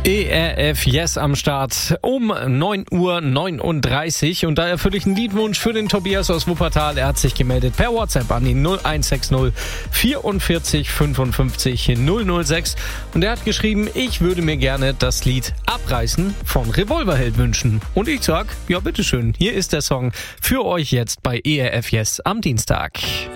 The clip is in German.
ERF Yes am Start um 9:39 Uhr und da erfülle ich einen Liedwunsch für den Tobias aus Wuppertal. Er hat sich gemeldet per WhatsApp an die 0160 44 55 006 und er hat geschrieben, ich würde mir gerne das Lied Abreißen von Revolverheld wünschen. Und ich sag, ja bitteschön, hier ist der Song für euch jetzt bei ERF Yes am Dienstag.